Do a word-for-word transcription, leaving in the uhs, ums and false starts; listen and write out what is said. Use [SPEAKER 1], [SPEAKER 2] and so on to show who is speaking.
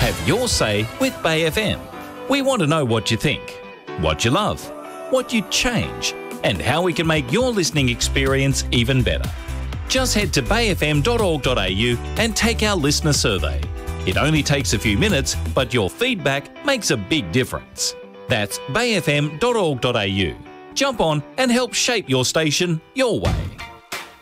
[SPEAKER 1] Have your say with Bay F M. We want to know what you think, what you love, what you'd change, and how we can make your listening experience even better. Just head to bay f m dot org dot a u and take our listener survey. It only takes a few minutes, but your feedback makes a big difference. That's bay f m dot org dot a u. Jump on and help shape your station your way.